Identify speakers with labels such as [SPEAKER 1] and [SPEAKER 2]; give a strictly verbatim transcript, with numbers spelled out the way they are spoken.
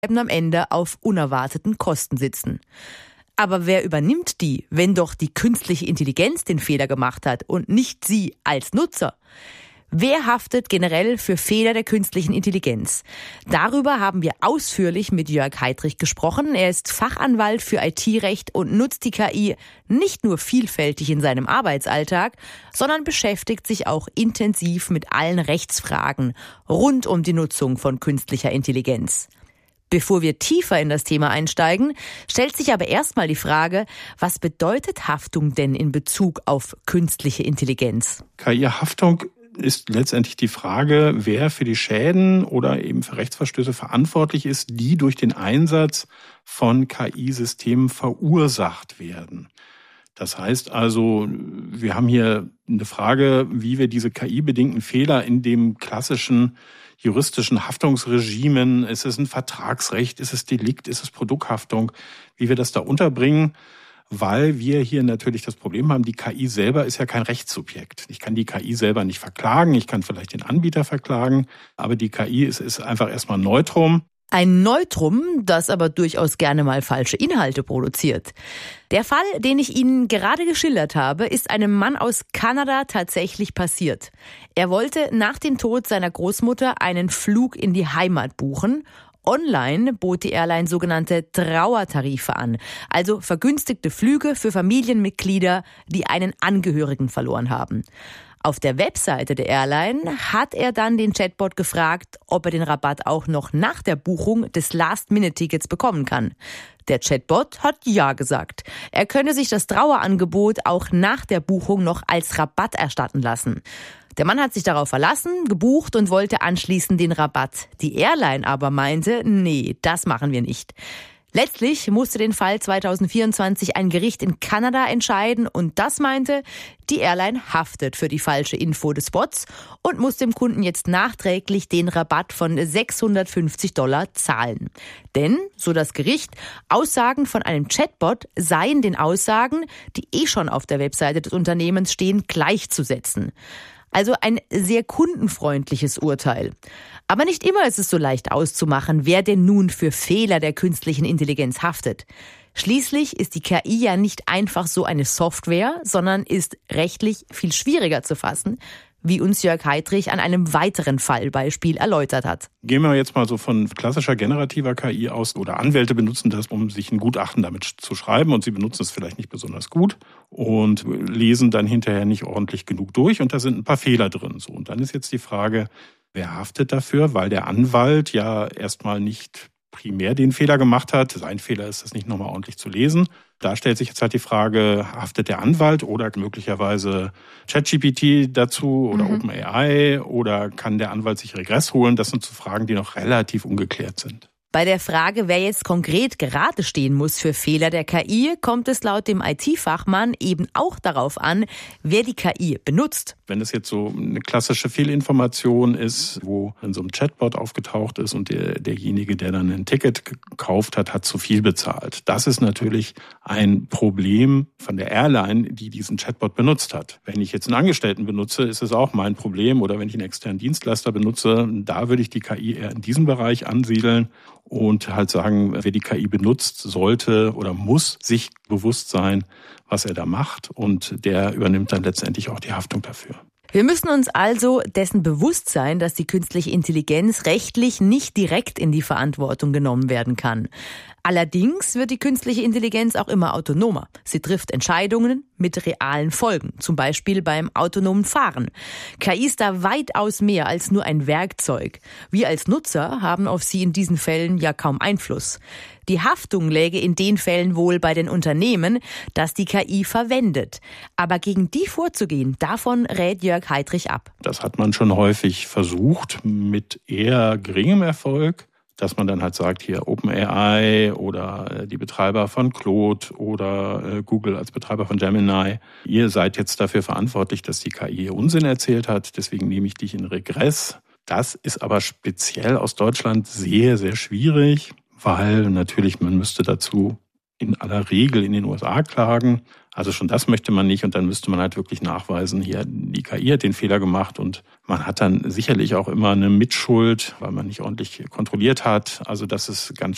[SPEAKER 1] bleiben am Ende auf unerwarteten Kosten sitzen. Aber wer übernimmt die, wenn doch die künstliche Intelligenz den Fehler gemacht hat und nicht Sie als Nutzer? Wer haftet generell für Fehler der künstlichen Intelligenz? Darüber haben wir ausführlich mit Jörg Heidrich gesprochen. Er ist Fachanwalt für I T-Recht und nutzt die K I nicht nur vielfältig in seinem Arbeitsalltag, sondern beschäftigt sich auch intensiv mit allen Rechtsfragen rund um die Nutzung von künstlicher Intelligenz. Bevor wir tiefer in das Thema einsteigen, stellt sich aber erstmal die Frage, was bedeutet Haftung denn in Bezug auf künstliche Intelligenz?
[SPEAKER 2] K I-Haftung ist letztendlich die Frage, wer für die Schäden oder eben für Rechtsverstöße verantwortlich ist, die durch den Einsatz von K I-Systemen verursacht werden. Das heißt also, wir haben hier eine Frage, wie wir diese K I-bedingten Fehler in dem klassischen juristischen Haftungsregimen, ist es ein Vertragsrecht, ist es Delikt, ist es Produkthaftung, wie wir das da unterbringen, weil wir hier natürlich das Problem haben, die K I selber ist ja kein Rechtssubjekt. Ich kann die K I selber nicht verklagen, ich kann vielleicht den Anbieter verklagen, aber die K I ist, ist einfach erstmal ein Neutrum.
[SPEAKER 1] Ein Neutrum, das aber durchaus gerne mal falsche Inhalte produziert. Der Fall, den ich Ihnen gerade geschildert habe, ist einem Mann aus Kanada tatsächlich passiert. Er wollte nach dem Tod seiner Großmutter einen Flug in die Heimat buchen. Online bot die Airline sogenannte Trauertarife an, also vergünstigte Flüge für Familienmitglieder, die einen Angehörigen verloren haben. Auf der Webseite der Airline hat er dann den Chatbot gefragt, ob er den Rabatt auch noch nach der Buchung des Last-Minute-Tickets bekommen kann. Der Chatbot hat ja gesagt. Er könne sich das Trauerangebot auch nach der Buchung noch als Rabatt erstatten lassen. Der Mann hat sich darauf verlassen, gebucht und wollte anschließend den Rabatt. Die Airline aber meinte, nee, das machen wir nicht. Letztlich musste den Fall zwanzig vierundzwanzig ein Gericht in Kanada entscheiden und das meinte, die Airline haftet für die falsche Info des Bots und muss dem Kunden jetzt nachträglich den Rabatt von sechshundertfünfzig Dollar zahlen. Denn, so das Gericht, Aussagen von einem Chatbot seien den Aussagen, die eh schon auf der Webseite des Unternehmens stehen, gleichzusetzen. Also ein sehr kundenfreundliches Urteil. Aber nicht immer ist es so leicht auszumachen, wer denn nun für Fehler der künstlichen Intelligenz haftet. Schließlich ist die K I ja nicht einfach so eine Software, sondern ist rechtlich viel schwieriger zu fassen, wie uns Jörg Heidrich an einem weiteren Fallbeispiel erläutert hat.
[SPEAKER 2] Gehen wir jetzt mal so von klassischer generativer K I aus, oder Anwälte benutzen das, um sich ein Gutachten damit zu schreiben und sie benutzen es vielleicht nicht besonders gut und lesen dann hinterher nicht ordentlich genug durch und da sind ein paar Fehler drin. So, und dann ist jetzt die Frage, wer haftet dafür, weil der Anwalt ja erstmal nicht primär den Fehler gemacht hat. Sein Fehler ist es nicht nochmal ordentlich zu lesen. Da stellt sich jetzt halt die Frage, haftet der Anwalt oder möglicherweise ChatGPT dazu oder mhm. OpenAI oder kann der Anwalt sich Regress holen? Das sind so Fragen, die noch relativ ungeklärt sind.
[SPEAKER 1] Bei der Frage, wer jetzt konkret gerade stehen muss für Fehler der K I, kommt es laut dem I T-Fachmann eben auch darauf an, wer die K I benutzt.
[SPEAKER 2] Wenn es jetzt so eine klassische Fehlinformation ist, wo in so einem Chatbot aufgetaucht ist und der, derjenige, der dann ein Ticket gekauft hat, hat zu viel bezahlt. Das ist natürlich ein Problem von der Airline, die diesen Chatbot benutzt hat. Wenn ich jetzt einen Angestellten benutze, ist es auch mein Problem. Oder wenn ich einen externen Dienstleister benutze, da würde ich die K I eher in diesem Bereich ansiedeln. Und halt sagen, wer die K I benutzt, sollte oder muss sich bewusst sein, was er da macht. Und der übernimmt dann letztendlich auch die Haftung dafür.
[SPEAKER 1] Wir müssen uns also dessen bewusst sein, dass die künstliche Intelligenz rechtlich nicht direkt in die Verantwortung genommen werden kann. Allerdings wird die künstliche Intelligenz auch immer autonomer. Sie trifft Entscheidungen mit realen Folgen, zum Beispiel beim autonomen Fahren. K I ist da weitaus mehr als nur ein Werkzeug. Wir als Nutzer haben auf sie in diesen Fällen ja kaum Einfluss. Die Haftung läge in den Fällen wohl bei den Unternehmen, das die K I verwendet. Aber gegen die vorzugehen, davon rät Jörg Heidrich ab.
[SPEAKER 2] Das hat man schon häufig versucht, mit eher geringem Erfolg. Dass man dann halt sagt, hier OpenAI oder die Betreiber von Claude oder Google als Betreiber von Gemini, ihr seid jetzt dafür verantwortlich, dass die K I Unsinn erzählt hat, deswegen nehme ich dich in Regress. Das ist aber speziell aus Deutschland sehr, sehr schwierig, weil natürlich man müsste dazu in aller Regel in den U S A klagen. Also schon das möchte man nicht und dann müsste man halt wirklich nachweisen, hier die K I hat den Fehler gemacht und man hat dann sicherlich auch immer eine Mitschuld, weil man nicht ordentlich kontrolliert hat. Also das ist ganz